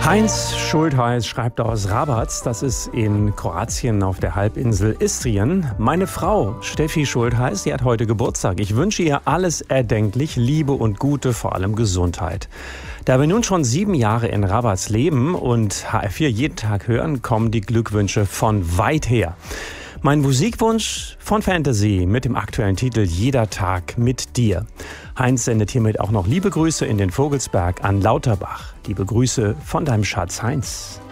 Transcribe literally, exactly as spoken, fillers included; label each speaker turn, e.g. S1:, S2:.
S1: Heinz Schultheiß schreibt aus Rabac, das ist in Kroatien auf der Halbinsel Istrien. Meine Frau Steffi Schultheiß, die hat heute Geburtstag. Ich wünsche ihr alles erdenklich, Liebe und Gute, vor allem Gesundheit. Da wir nun schon sieben Jahre in Rabac leben und H R vier jeden Tag hören, kommen die Glückwünsche von weit her. Mein Musikwunsch von Fantasy mit dem aktuellen Titel Jeder Tag mit dir. Heinz sendet hiermit auch noch liebe Grüße in den Vogelsberg an Lauterbach. Liebe Grüße von deinem Schatz Heinz.